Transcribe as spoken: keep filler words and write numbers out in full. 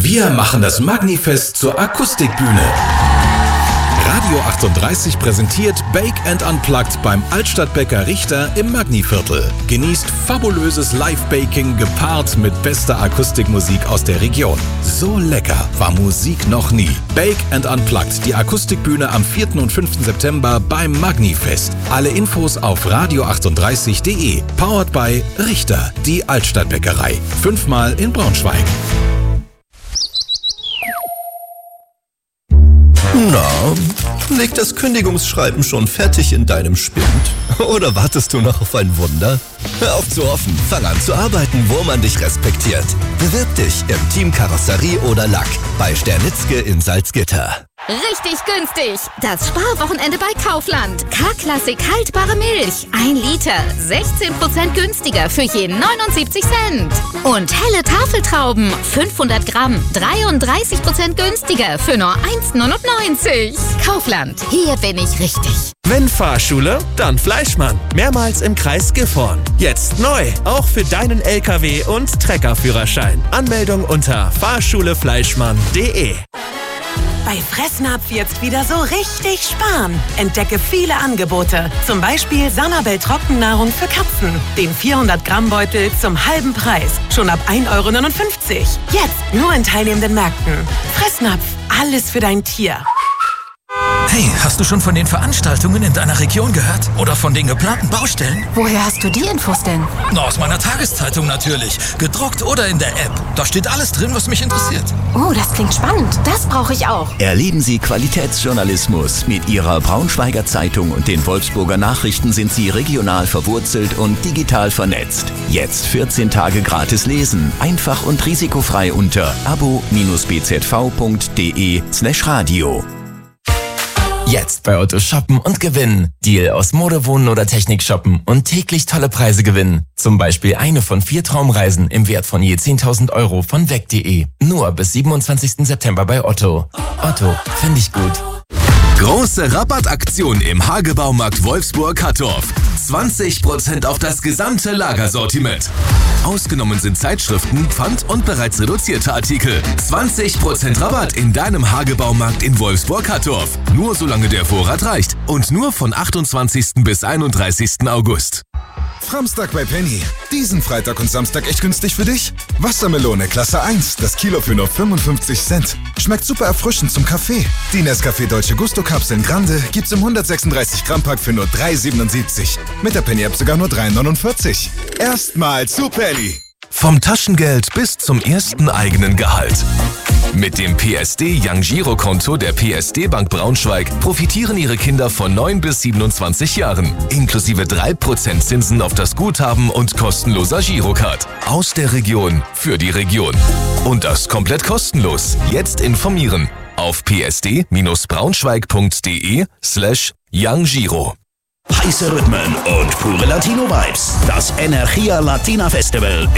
Wir machen das Magnifest zur Akustikbühne. Radio achtunddreißig präsentiert Bake and Unplugged beim Altstadtbäcker Richter im Magniviertel. Genießt fabulöses Live-Baking gepaart mit bester Akustikmusik aus der Region. So lecker war Musik noch nie. Bake and Unplugged, die Akustikbühne am vierten und fünften September beim Magnifest. Alle Infos auf radio achtunddreißig punkt de. Powered by Richter, die Altstadtbäckerei. Fünfmal in Braunschweig. Na, liegt das Kündigungsschreiben schon fertig in deinem Spind? Oder wartest du noch auf ein Wunder? Hör auf zu hoffen, fang an zu arbeiten, wo man dich respektiert. Bewirb dich im Team Karosserie oder Lack bei Sternitzke in Salzgitter. Richtig günstig! Das Sparwochenende bei Kaufland. K-Klassik haltbare Milch. Ein Liter. sechzehn Prozent günstiger für je neunundsiebzig Cent. Und helle Tafeltrauben. fünfhundert Gramm. dreiunddreißig Prozent günstiger für nur eins neunundneunzig. Kaufland. Hier bin ich richtig. Wenn Fahrschule, dann Fleischmann. Mehrmals im Kreis Gifhorn. Jetzt neu. Auch für deinen L K W- und Treckerführerschein. Anmeldung unter fahrschulefleischmann punkt de. Bei Fressnapf jetzt wieder so richtig sparen. Entdecke viele Angebote. Zum Beispiel Sanabel Trockennahrung für Katzen. Den vierhundert Gramm Beutel zum halben Preis. Schon ab ein Euro neunundfünfzig. Jetzt nur in teilnehmenden Märkten. Fressnapf. Alles für dein Tier. Hey, hast du schon von den Veranstaltungen in deiner Region gehört? Oder von den geplanten Baustellen? Woher hast du die Infos denn? Na, aus meiner Tageszeitung natürlich. Gedruckt oder in der App. Da steht alles drin, was mich interessiert. Oh, das klingt spannend. Das brauche ich auch. Erleben Sie Qualitätsjournalismus. Mit Ihrer Braunschweiger Zeitung und den Wolfsburger Nachrichten sind Sie regional verwurzelt und digital vernetzt. Jetzt vierzehn Tage gratis lesen. Einfach und risikofrei unter abo-bzv.de slash radio. Jetzt bei Otto shoppen und gewinnen. Deal aus Mode, Wohnen oder Technik shoppen und täglich tolle Preise gewinnen. Zum Beispiel eine von vier Traumreisen im Wert von je zehntausend Euro von weg punkt de. Nur bis siebenundzwanzigsten September bei Otto. Otto, finde ich gut. Große Rabattaktion im Hagebaumarkt Wolfsburg-Hattorf. zwanzig Prozent auf das gesamte Lagersortiment. Ausgenommen sind Zeitschriften, Pfand und bereits reduzierte Artikel. zwanzig Prozent Rabatt in deinem Hagebaumarkt in Wolfsburg-Hattorf. Nur solange der Vorrat reicht. Und nur von achtundzwanzigsten bis einunddreißigsten August. Framstag bei Penny. Diesen Freitag und Samstag echt günstig für dich? Wassermelone Klasse eins, das Kilo für nur fünfundfünfzig Cent. Schmeckt super erfrischend zum Kaffee. Die Nescafé Dolce Gusto Kapseln Grande gibt's im hundertsechsunddreißig Gramm Pack für nur drei siebenundsiebzig. Mit der Penny App sogar nur drei neunundvierzig. Erstmal zu Penny. Vom Taschengeld bis zum ersten eigenen Gehalt. Mit dem P S D Young Giro Konto der P S D Bank Braunschweig profitieren Ihre Kinder von neun bis siebenundzwanzig Jahren. Inklusive drei Prozent Zinsen auf das Guthaben und kostenloser Girocard. Aus der Region für die Region. Und das komplett kostenlos. Jetzt informieren auf psd-braunschweig.de slash Young Giro. Heiße Rhythmen und pure Latino-Vibes. Das Energia Latina Festival